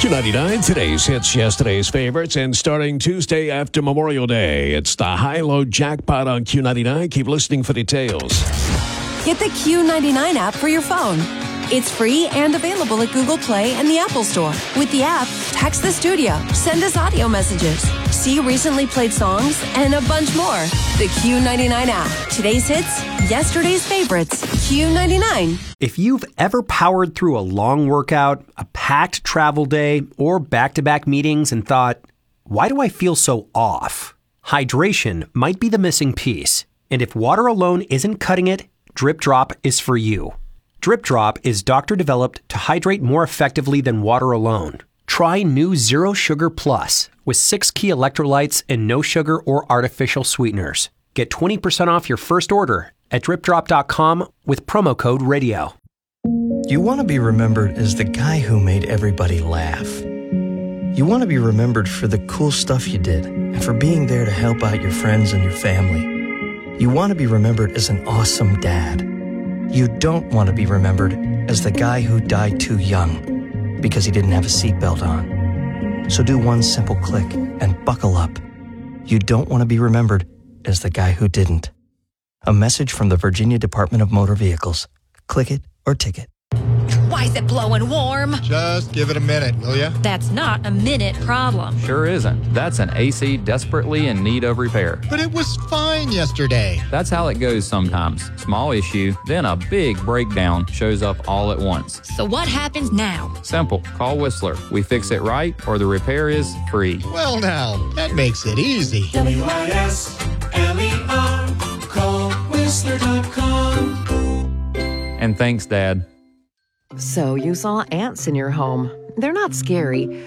Q99, today's hits, yesterday's favorites, and starting Tuesday after Memorial Day, it's the high-low jackpot on Q99. Keep listening for details. Get the Q99 app for your phone. It's free and available at Google Play and the Apple Store. With the app, text the studio, send us audio messages, see recently played songs, and a bunch more. The Q99 app. Today's hits, yesterday's favorites. Q99. If you've ever powered through a long workout, a packed travel day, or back-to-back meetings and thought, why do I feel so off? Hydration might be the missing piece. And if water alone isn't cutting it, Drip Drop is for you. Drip Drop is doctor-developed to hydrate more effectively than water alone. Try new Zero Sugar Plus with 6 key electrolytes and no sugar or artificial sweeteners. Get 20% off your first order at dripdrop.com with promo code RADIO. You want to be remembered as the guy who made everybody laugh. You want to be remembered for the cool stuff you did and for being there to help out your friends and your family. You want to be remembered as an awesome dad. You don't want to be remembered as the guy who died too young because he didn't have a seatbelt on. So do one simple click and buckle up. You don't want to be remembered as the guy who didn't. A message from the Virginia Department of Motor Vehicles. Click it or ticket. Why is it blowing warm? Just give it a minute, will ya? That's not a minute problem. Sure isn't. That's an AC desperately in need of repair. But it was fine yesterday. That's how it goes sometimes. Small issue, then a big breakdown shows up all at once. So what happens now? Simple. Call Whistler. We fix it right or the repair is free. Well now, that makes it easy. WISLER. Call Whistler.com. And thanks, Dad. So you saw ants in your home. They're not scary,